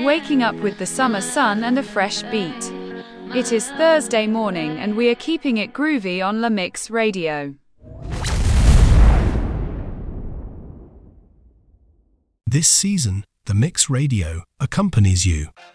waking up with the summer sun and a fresh beat. It is Thursday morning and we are keeping it groovy on La Mix Radio. This season, The Mix Radio accompanies you